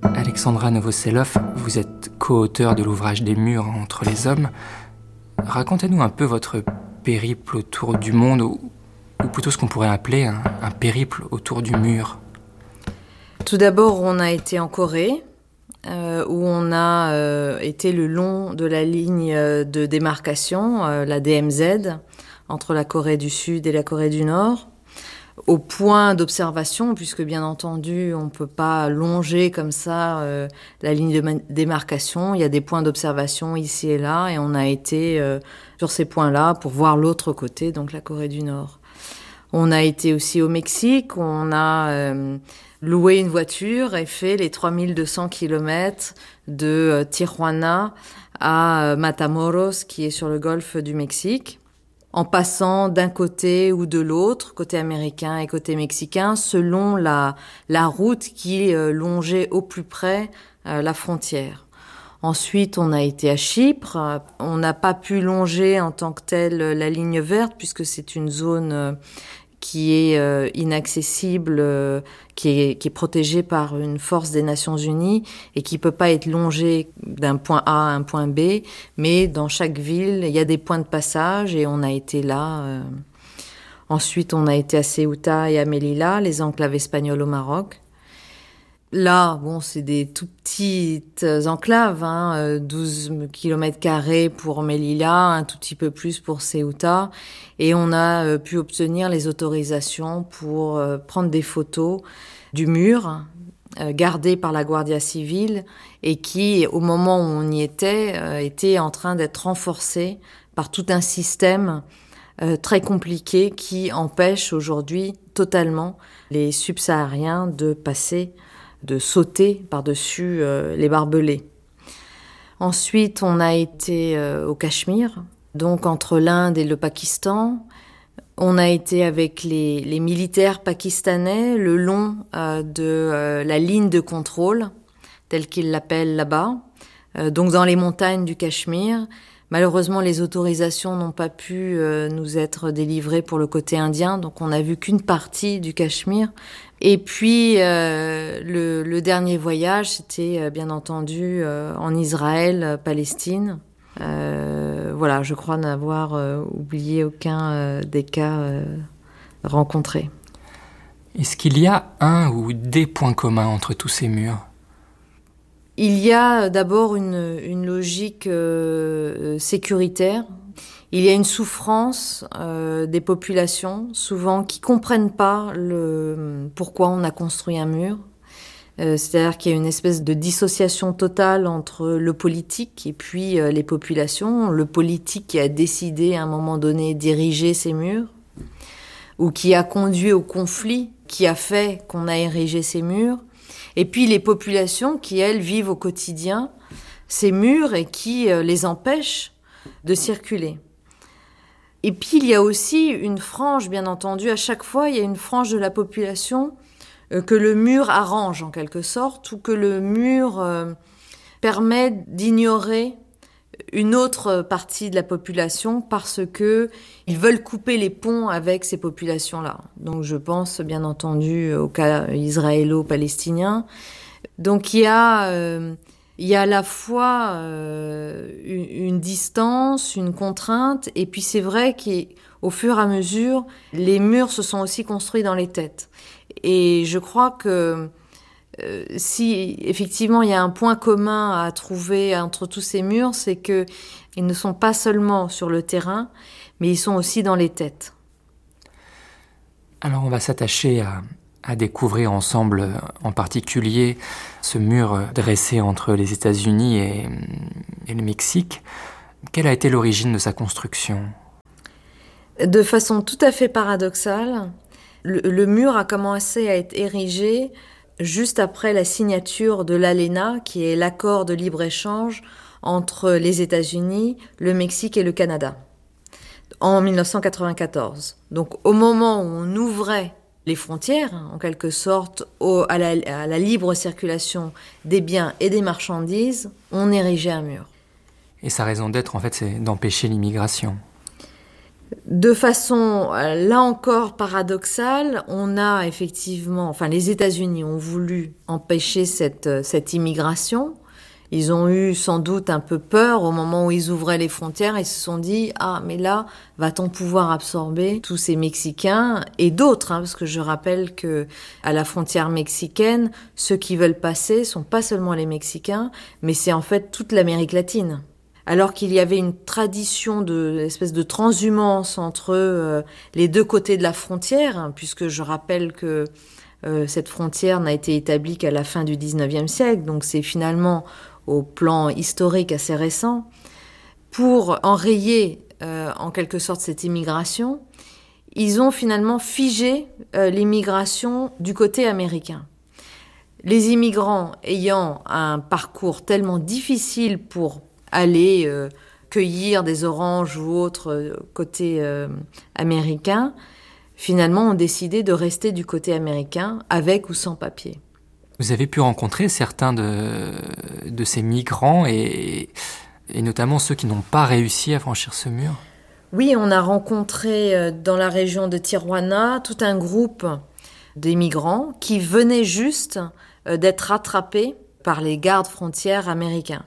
Alexandra Novoselov, vous êtes co-auteur de l'ouvrage Des murs entre les hommes. Racontez-nous un peu votre périple autour du monde, ou plutôt ce qu'on pourrait appeler un périple autour du mur. Tout d'abord, on a été en Corée, où on a été le long de la ligne de démarcation, la DMZ, entre la Corée du Sud et la Corée du Nord, au point d'observation, puisque bien entendu, on ne peut pas longer comme ça la ligne de démarcation. Il y a des points d'observation ici et là, et on a été sur ces points-là pour voir l'autre côté, donc la Corée du Nord. On a été aussi au Mexique, on a loué une voiture et fait les 3200 kilomètres de Tijuana à Matamoros, qui est sur le golfe du Mexique, en passant d'un côté ou de l'autre, côté américain et côté mexicain, selon la route qui longeait au plus près la frontière. Ensuite, on a été à Chypre. On n'a pas pu longer en tant que telle la ligne verte, puisque c'est une zone qui est inaccessible, qui est protégée par une force des Nations Unies et qui peut pas être longée d'un point A à un point B, mais dans chaque ville, il y a des points de passage et on a été là. Ensuite, on a été à Ceuta et à Melilla, les enclaves espagnoles au Maroc. Là, bon, c'est des tout petites enclaves, 12 km² pour Melilla, un tout petit peu plus pour Ceuta. Et on a pu obtenir les autorisations pour prendre des photos du mur, gardé par la Guardia Civile, et qui, au moment où on y était en train d'être renforcé par tout un système très compliqué qui empêche aujourd'hui totalement les subsahariens de sauter par-dessus les barbelés. Ensuite, on a été au Cachemire, donc entre l'Inde et le Pakistan. On a été avec les militaires pakistanais le long de la ligne de contrôle, telle qu'ils l'appellent là-bas, donc dans les montagnes du Cachemire. Malheureusement, les autorisations n'ont pas pu nous être délivrées pour le côté indien, donc on n'a vu qu'une partie du Cachemire. Et puis, le dernier voyage, c'était bien entendu en Israël, Palestine. Voilà, je crois n'avoir oublié aucun des cas rencontrés. Est-ce qu'il y a un ou des points communs entre tous ces murs ? Il y a d'abord une logique sécuritaire. Il y a une souffrance des populations, souvent qui comprennent pas pourquoi on a construit un mur. C'est-à-dire qu'il y a une espèce de dissociation totale entre le politique et puis les populations. Le politique qui a décidé à un moment donné d'ériger ces murs, ou qui a conduit au conflit qui a fait qu'on a érigé ces murs. Et puis les populations qui, elles, vivent au quotidien ces murs et qui les empêchent de circuler. Et puis il y a aussi une frange, bien entendu, à chaque fois il y a une frange de la population que le mur arrange en quelque sorte, ou que le mur permet d'ignorer une autre partie de la population parce que ils veulent couper les ponts avec ces populations-là. Donc je pense bien entendu au cas israélo-palestinien. Donc il y a à la fois une distance, une contrainte, et puis c'est vrai qu'au fur et à mesure, les murs se sont aussi construits dans les têtes. Et je crois que si effectivement il y a un point commun à trouver entre tous ces murs, c'est que ils ne sont pas seulement sur le terrain, mais ils sont aussi dans les têtes. Alors on va s'attacher à découvrir ensemble, en particulier, ce mur dressé entre les États-Unis et le Mexique. Quelle a été l'origine de sa construction ? De façon tout à fait paradoxale, le mur a commencé à être érigé juste après la signature de l'ALENA, qui est l'accord de libre-échange entre les États-Unis, le Mexique et le Canada, en 1994. Donc au moment où on ouvrait les frontières, en quelque sorte, à la libre circulation des biens et des marchandises, on érigeait un mur. Et sa raison d'être, en fait, c'est d'empêcher l'immigration. De façon, là encore, paradoxale, on a effectivement, les États-Unis ont voulu empêcher cette immigration. Ils ont eu sans doute un peu peur au moment où ils ouvraient les frontières et se sont dit « Ah, mais là, va-t-on pouvoir absorber tous ces Mexicains et d'autres ?» parce que je rappelle que à la frontière mexicaine, ceux qui veulent passer sont pas seulement les Mexicains, mais c'est en fait toute l'Amérique latine. Alors qu'il y avait une tradition espèce de transhumance entre les deux côtés de la frontière, puisque je rappelle que cette frontière n'a été établie qu'à la fin du 19e siècle, donc c'est finalement au plan historique assez récent, pour enrayer en quelque sorte cette immigration, ils ont finalement figé l'immigration du côté américain. Les immigrants ayant un parcours tellement difficile pour aller cueillir des oranges ou autres côté américain, finalement ont décidé de rester du côté américain avec ou sans papier. Vous avez pu rencontrer certains de ces migrants et notamment ceux qui n'ont pas réussi à franchir ce mur? Oui, on a rencontré dans la région de Tijuana tout un groupe des migrants qui venaient juste d'être rattrapés par les gardes frontières américains.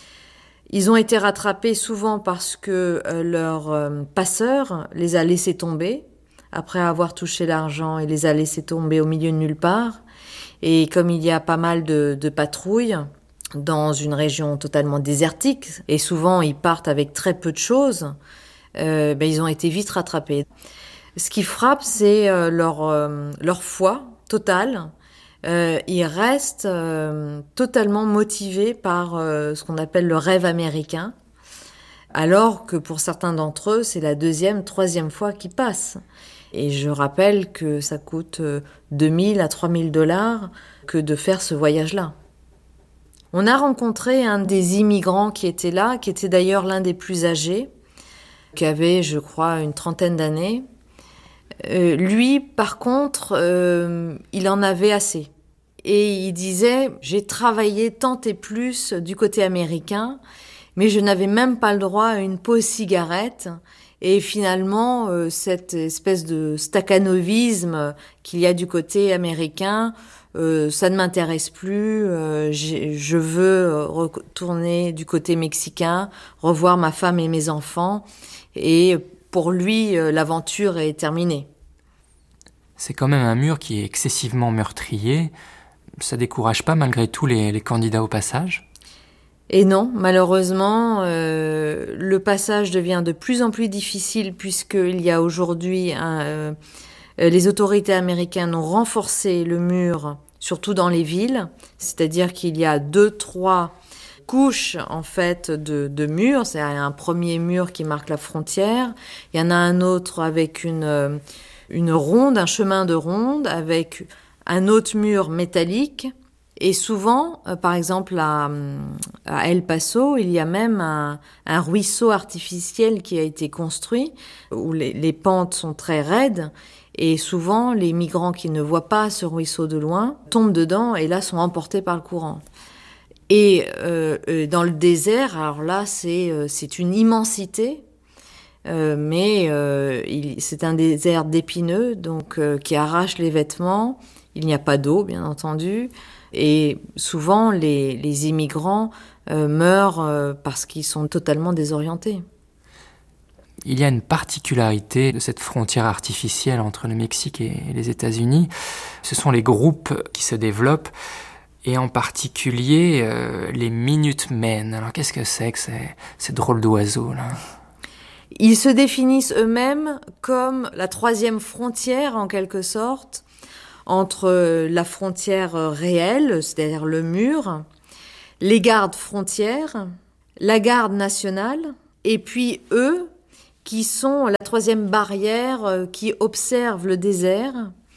Ils ont été rattrapés souvent parce que leur passeur les a laissés tomber après avoir touché l'argent et les a laissés tomber au milieu de nulle part. Et comme il y a pas mal de patrouilles dans une région totalement désertique, et souvent ils partent avec très peu de choses, ils ont été vite rattrapés. Ce qui frappe, c'est leur foi totale. Ils restent totalement motivés par ce qu'on appelle le rêve américain, alors que pour certains d'entre eux, c'est la deuxième, troisième fois qu'ils passent. Et je rappelle que ça coûte 2 000 à 3 000 $ que de faire ce voyage-là. On a rencontré un des immigrants qui était là, qui était d'ailleurs l'un des plus âgés, qui avait, je crois, une trentaine d'années. Lui, par contre, il en avait assez. Et il disait « J'ai travaillé tant et plus du côté américain, mais je n'avais même pas le droit à une pause cigarette. » Et finalement, cette espèce de stakhanovisme qu'il y a du côté américain, ça ne m'intéresse plus. Je veux retourner du côté mexicain, revoir ma femme et mes enfants. Et pour lui, l'aventure est terminée. C'est quand même un mur qui est excessivement meurtrier. Ça décourage pas malgré tout les candidats au passage? Et non, malheureusement, le passage devient de plus en plus difficile puisqu'il y a aujourd'hui les autorités américaines ont renforcé le mur, surtout dans les villes, c'est-à-dire qu'il y a 2-3 couches en fait de murs. C'est un premier mur qui marque la frontière. Il y en a un autre avec une ronde, un chemin de ronde avec un autre mur métallique. Et souvent, par exemple à El Paso, il y a même un ruisseau artificiel qui a été construit où les pentes sont très raides. Et souvent, les migrants qui ne voient pas ce ruisseau de loin tombent dedans et là sont emportés par le courant. Et dans le désert, alors là, c'est une immensité, mais c'est un désert d'épineux, donc qui arrache les vêtements. Il n'y a pas d'eau, bien entendu. Et souvent, les immigrants meurent parce qu'ils sont totalement désorientés. Il y a une particularité de cette frontière artificielle entre le Mexique et les États-Unis. Ce sont les groupes qui se développent, et en particulier les Minutemen. Alors qu'est-ce que c'est que ces drôles d'oiseaux là? Ils se définissent eux-mêmes comme la troisième frontière, en quelque sorte, entre la frontière réelle, c'est-à-dire le mur, les gardes frontières, la garde nationale, et puis eux, qui sont la troisième barrière qui observe le désert.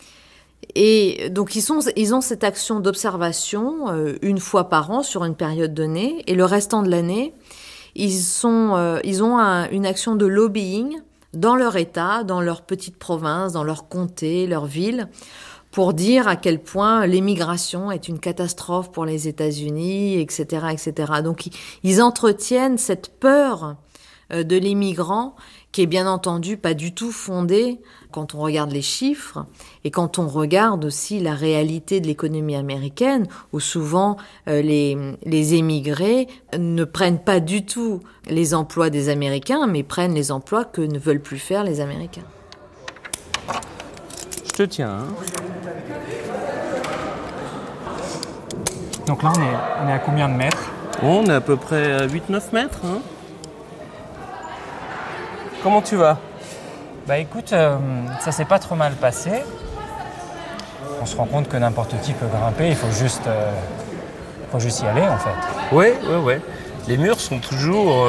Et donc ils ont cette action d'observation une fois par an sur une période donnée, et le restant de l'année, ils ont une action de lobbying dans leur État, dans leur petite province, dans leur comté, leur ville, pour dire à quel point l'immigration est une catastrophe pour les États-Unis, etc., etc. Donc, ils entretiennent cette peur de l'immigrant qui est bien entendu pas du tout fondée quand on regarde les chiffres et quand on regarde aussi la réalité de l'économie américaine, où souvent les émigrés ne prennent pas du tout les emplois des Américains, mais prennent les emplois que ne veulent plus faire les Américains. Je te tiens. Hein. Donc là, on est à combien de mètres? On est à peu près à 8-9 mètres. Hein. Comment tu vas? Bah écoute, ça s'est pas trop mal passé. On se rend compte que n'importe qui peut grimper, il faut juste y aller en fait. Ouais. Les murs sont toujours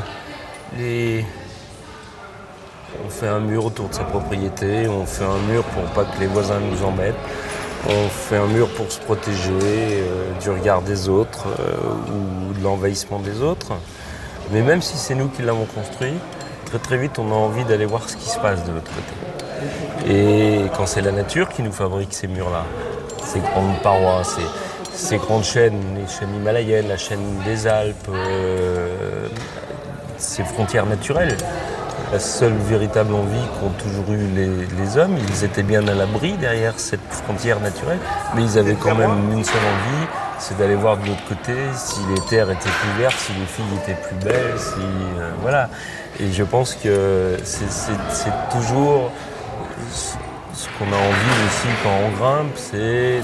On fait un mur autour de sa propriété, on fait un mur pour pas que les voisins nous embêtent, on fait un mur pour se protéger du regard des autres ou de l'envahissement des autres. Mais même si c'est nous qui l'avons construit, très vite on a envie d'aller voir ce qui se passe de l'autre côté. Et quand c'est la nature qui nous fabrique ces murs-là, ces grandes parois, ces grandes chaînes, les chaînes himalayennes, la chaîne des Alpes, ces frontières naturelles, la seule véritable envie qu'ont toujours eu les hommes, ils étaient bien à l'abri derrière cette frontière naturelle, mais ils avaient quand même une seule envie, c'est d'aller voir de l'autre côté si les terres étaient plus vertes, si les filles étaient plus belles, voilà. Et je pense que c'est toujours ce qu'on a envie aussi quand on grimpe, c'est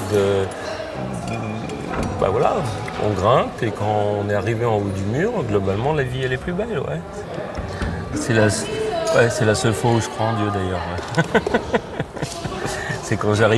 on grimpe et quand on est arrivé en haut du mur, globalement la vie elle est plus belle, ouais. C'est la seule fois où je crois en Dieu d'ailleurs. Ouais. C'est quand j'arrive